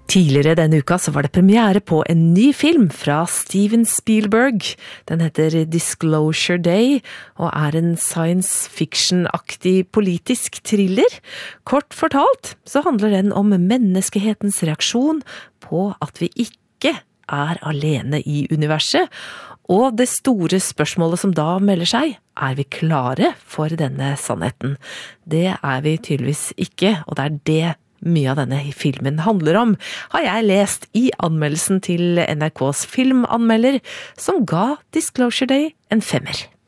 Tidligere denne uka så var det premiere på en ny film fra Steven Spielberg. Den heter Disclosure Day, og er en science fiction-aktig politisk thriller. Kort fortalt så handler den om menneskehetens reaksjon på at vi ikke er alene i universet, og det store spørsmålet som da melder seg, er vi klare for denne sannheten? Det er vi tydeligvis ikke, og det er det mye av denne filmen handler om, har jeg lest i anmeldelsen til NRKs filmanmelder, som ga Disclosure Day en 5.